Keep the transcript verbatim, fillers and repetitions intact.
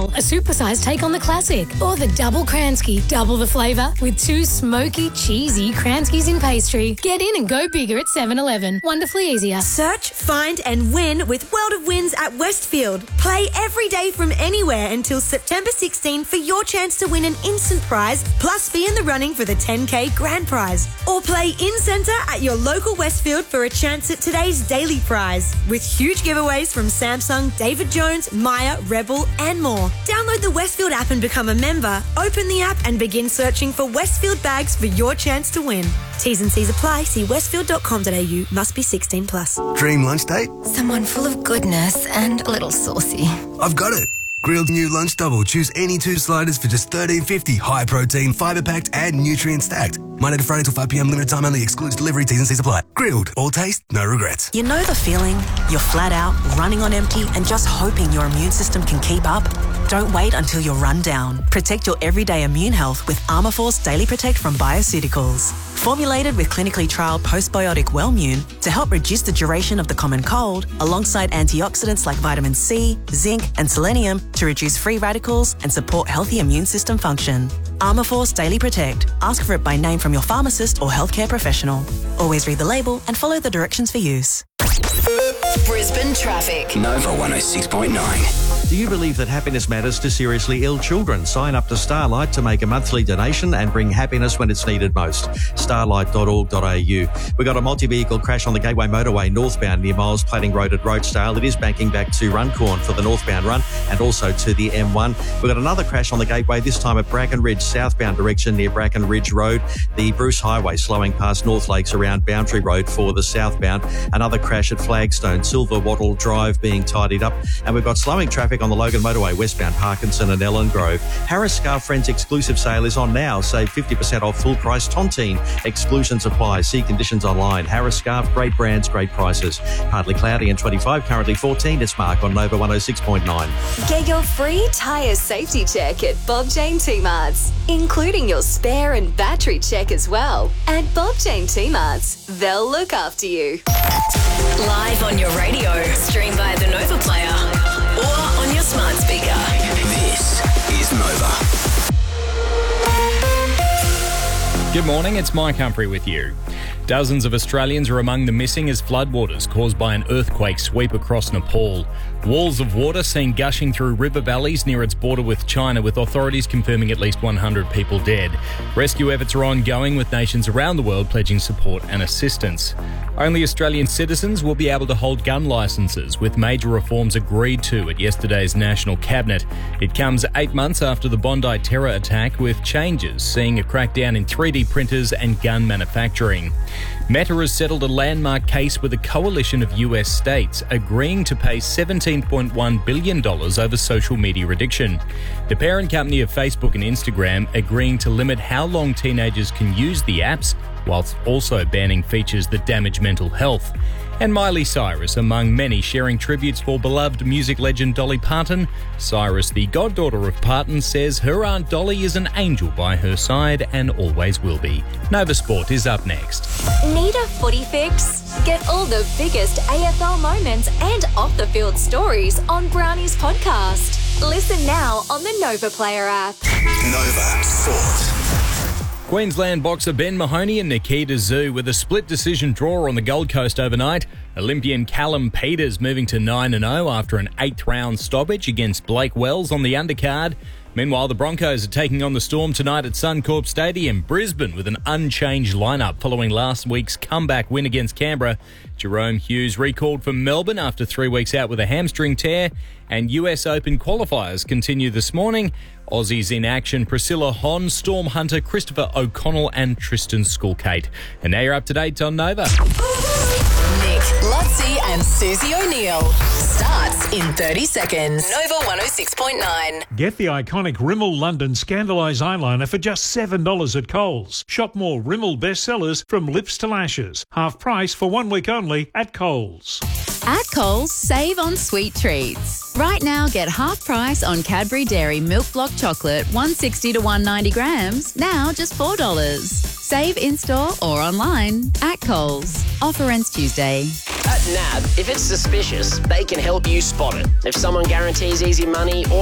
Well, a supersized take on the classic. Or the double Kransky, double the flavour with two smoky, cheesy Kranskys in pastry. Get in and go bigger at seven eleven. Wonderfully easier. Search, find and win with World of Wins at Westfield. Play every day from anywhere until September sixteenth for your chance to win an instant prize, plus be in the running for the ten K grand prize. Or play in-centre at your local Westfield for a chance at today's daily prize, with huge giveaways from Samsung, David Jones, Maya, Rebel and more. Download the Westfield app and become a member. Open the app and begin searching for Westfield bags for your chance to win. T's and C's apply. See westfield dot com dot a u. Must be sixteen plus. Dream lunch date? Someone full of goodness and a little saucy. I've got it. Grilled new lunch double. Choose any two sliders for just thirteen fifty. High protein, fibre packed and nutrient stacked. Monday to Friday till five p m. Limited time only. Excludes delivery. T's and C's apply. Grilled. All taste, no regrets. You know the feeling? You're flat out, running on empty and just hoping your immune system can keep up? Don't wait until you're run down. Protect your everyday immune health with Armourforce Daily Protect from Bioceuticals. Formulated with clinically trialled postbiotic Wellmune to help reduce the duration of the common cold, alongside antioxidants like vitamin C, zinc and selenium to reduce free radicals and support healthy immune system function. Armourforce Daily Protect. Ask for it by name from your pharmacist or healthcare professional. Always read the label and follow the directions for use. Brisbane traffic. Nova one oh six point nine. Do you believe that happiness matters to seriously ill children? Sign up to Starlight to make a monthly donation and bring happiness when it's needed most. starlight dot org dot a u. We got a multi-vehicle crash on the Gateway Motorway northbound near Miles Plating Road at Roadstale. It is banking back to Runcorn for the northbound run and also to the M one. We got another crash on the Gateway, this time at Bracken Ridge southbound direction near Bracken Ridge Road. The Bruce Highway slowing past North Lakes around Boundary Road for the southbound. Another crash at Flagstone, Silver Wattle Drive being tidied up. And we've got slowing traffic on the Logan Motorway westbound Parkinson and Ellen Grove. Harris Scarf Friends exclusive sale is on now. Save fifty percent off full price Tontine. Exclusions apply. See conditions online. Harris Scarf, great brands, great prices. Partly cloudy and twenty-five, currently fourteen. It's Mark on Nova one oh six point nine. Get your free tyre safety check at Bob Jane T-Marts, including your spare and battery check as well. At Bob Jane T-Marts, they'll look after you. Live on your radio, stream via the Nova Player or on your smart speaker. This is Nova. Good morning, it's Mike Humphrey with you. Dozens of Australians are among the missing as floodwaters caused by an earthquake sweep across Nepal. Walls of water seen gushing through river valleys near its border with China, with authorities confirming at least one hundred people dead. Rescue efforts are ongoing, with nations around the world pledging support and assistance. Only Australian citizens will be able to hold gun licences, with major reforms agreed to at yesterday's National Cabinet. It comes eight months after the Bondi terror attack, with changes seeing a crackdown in three D printers and gun manufacturing. Meta has settled a landmark case with a coalition of U S states, agreeing to pay seventeen point one billion dollars over social media addiction. The parent company of Facebook and Instagram agreeing to limit how long teenagers can use the apps, whilst also banning features that damage mental health. And Miley Cyrus among many sharing tributes for beloved music legend Dolly Parton. Cyrus, the goddaughter of Parton, says her Aunt Dolly is an angel by her side and always will be. Nova Sport is up next. Need a footy fix? Get all the biggest A F L moments and off-the-field stories on Brownie's podcast. Listen now on the Nova Player app. Nova Sport. Queensland boxer Ben Mahoney and Nikita Tszyu with a split decision draw on the Gold Coast overnight. Olympian Callum Peters moving to nine and oh after an eighth round stoppage against Blake Wells on the undercard. Meanwhile, the Broncos are taking on the Storm tonight at Suncorp Stadium. Brisbane with an unchanged lineup following last week's comeback win against Canberra. Jerome Hughes recalled from Melbourne after three weeks out with a hamstring tear. And U S Open qualifiers continue this morning. Aussies in action: Priscilla Hon, Storm Hunter, Christopher O'Connell and Tristan Skulkate. And now you're up to date on Nova. Nick, Lutzi and Susie O'Neill. Starts in thirty seconds. Nova one oh six point nine. Get the iconic Rimmel London Scandalise eyeliner for just seven dollars at Coles. Shop more Rimmel bestsellers from lips to lashes. Half price for one week only at Coles. At Coles, save on sweet treats. Right now, get half price on Cadbury Dairy Milk Block Chocolate, one hundred sixty to one hundred ninety grams, now just four dollars. Save in-store or online at Coles. Offer ends Tuesday. At N A B, if it's suspicious, they can help you spot it. If someone guarantees easy money or